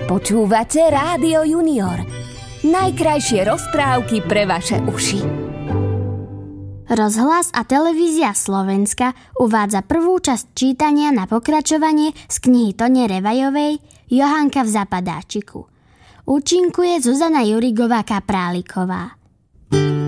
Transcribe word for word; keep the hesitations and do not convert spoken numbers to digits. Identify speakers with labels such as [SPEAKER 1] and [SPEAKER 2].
[SPEAKER 1] Počúvate Rádio Junior. Najkrajšie rozprávky pre vaše uši.
[SPEAKER 2] Rozhlas a televízia Slovenska uvádza prvú časť čítania na pokračovanie z knihy Tone Revajovej Johanka v zapadáčiku. Účinkuje Zuzana Jurigová Kapráliková.